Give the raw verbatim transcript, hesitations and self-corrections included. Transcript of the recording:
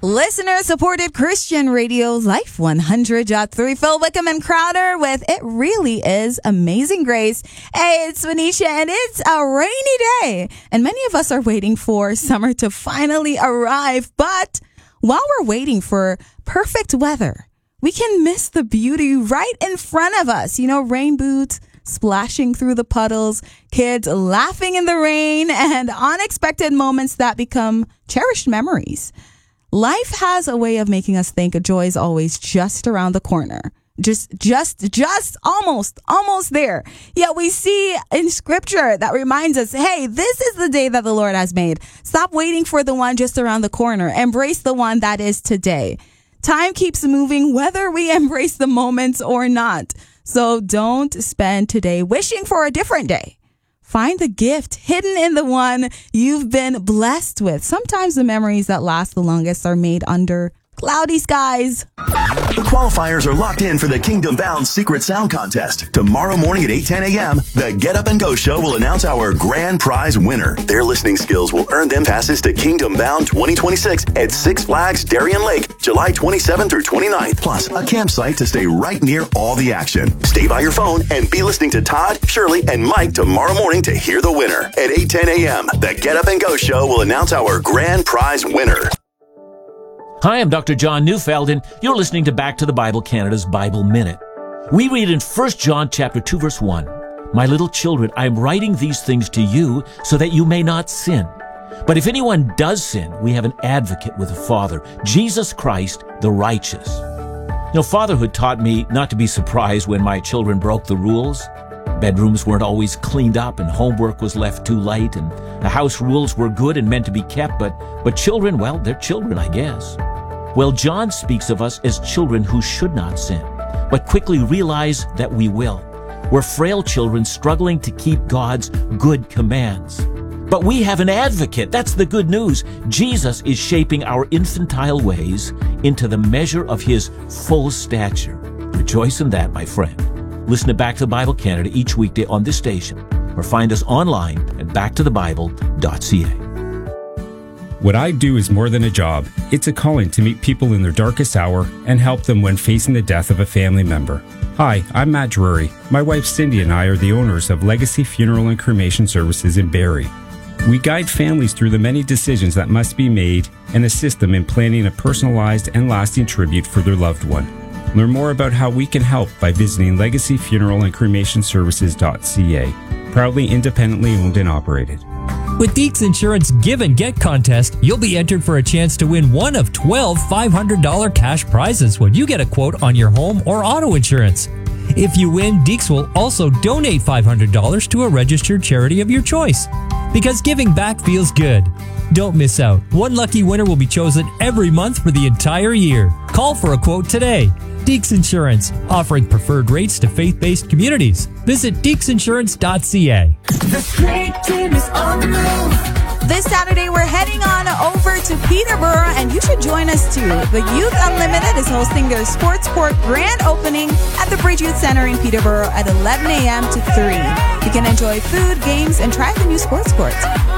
Listener-supported Christian Radio, Life one hundred point three. Phil Wickham and Crowder with It Really Is Amazing Grace. Hey, it's Venetia, and it's a rainy day. And many of us are waiting for summer to finally arrive. But while we're waiting for perfect weather, we can miss the beauty right in front of us. You know, rain boots splashing through the puddles, kids laughing in the rain, and unexpected moments that become cherished memories. Life has a way of making us think joy is always just around the corner. Just, just, just almost, almost there. Yet we see in scripture that reminds us, hey, this is the day that the Lord has made. Stop waiting for the one just around the corner. Embrace the one that is today. Time keeps moving whether we embrace the moments or not. So don't spend today wishing for a different day. Find the gift hidden in the one you've been blessed with. Sometimes the memories that last the longest are made under cloudy skies. The qualifiers are locked in for the Kingdom Bound Secret Sound Contest. Tomorrow morning at eight ten a.m., the Get Up and Go Show will announce our grand prize winner. Their listening skills will earn them passes to Kingdom Bound twenty twenty-six at Six Flags Darien Lake, July twenty-seventh through twenty-ninth. Plus, a campsite to stay right near all the action. Stay by your phone and be listening to Todd, Shirley, and Mike tomorrow morning to hear the winner. At eight ten a.m., the Get Up and Go Show will announce our grand prize winner. Hi, I'm Doctor John Neufeld, and you're listening to Back to the Bible Canada's Bible Minute. We read in First John chapter two, verse one, "My little children, I am writing these things to you so that you may not sin. But if anyone does sin, we have an advocate with the Father, Jesus Christ, the righteous." You know, fatherhood taught me not to be surprised when my children broke the rules. Bedrooms weren't always cleaned up, and homework was left too late, and the house rules were good and meant to be kept, but, but children, well, they're children, I guess. Well, John speaks of us as children who should not sin, but quickly realize that we will. We're frail children struggling to keep God's good commands. But we have an advocate. That's the good news. Jesus is shaping our infantile ways into the measure of his full stature. Rejoice in that, my friend. Listen to Back to the Bible Canada each weekday on this station, or find us online at back to the bible dot c a. What I do is more than a job. It's a calling to meet people in their darkest hour and help them when facing the death of a family member. Hi, I'm Matt Drury. My wife Cindy and I are the owners of Legacy Funeral and Cremation Services in Barrie. We guide families through the many decisions that must be made and assist them in planning a personalized and lasting tribute for their loved one. Learn more about how we can help by visiting legacy funeral and cremation services dot c a. Proudly independently owned and operated. With Deeks Insurance Give and Get contest, you'll be entered for a chance to win one of twelve five hundred dollars cash prizes when you get a quote on your home or auto insurance. If you win, Deeks will also donate five hundred dollars to a registered charity of your choice. Because giving back feels good. Don't miss out. One lucky winner will be chosen every month for the entire year. Call for a quote today. Deeks Insurance, offering preferred rates to faith-based communities. Visit deeks insurance dot c a. The great team is on the move. This Saturday, we're heading on over to Peterborough, and you should join us too. The Youth Unlimited is hosting their Sports Court grand opening at the Bridge Youth Center in Peterborough at eleven a.m. to three. You can enjoy food, games, and try the new Sports Court.